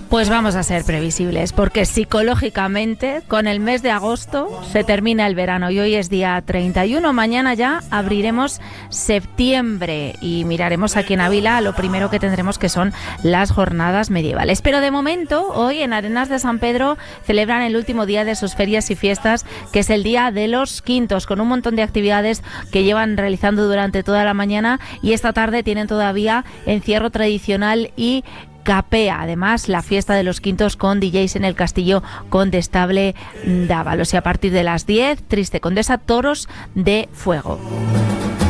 Pues vamos a ser previsibles, porque psicológicamente con el mes de agosto se termina el verano y hoy es día 31, mañana ya abriremos septiembre y miraremos aquí en Ávila lo primero que tendremos, que son las jornadas medievales. Pero de momento, hoy en Arenas de San Pedro celebran el último día de sus ferias y fiestas, que es el Día de los Quintos, con un montón de actividades que llevan realizando durante toda la mañana, y esta tarde tienen todavía encierro tradicional y capea. Además, la fiesta de los Quintos con DJs en el Castillo Condestable d'Ábalos. Y a partir de las 10, Triste Condesa, toros de fuego.